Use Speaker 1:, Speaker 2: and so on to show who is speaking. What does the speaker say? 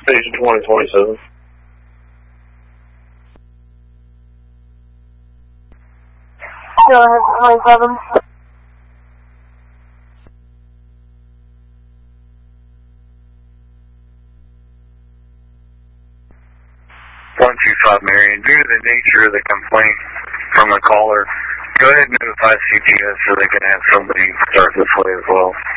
Speaker 1: Station 2027.
Speaker 2: Go ahead, 27.
Speaker 3: Marion, due to the nature of the complaint from the caller, go ahead and notify CPS so they can have somebody start this way as well.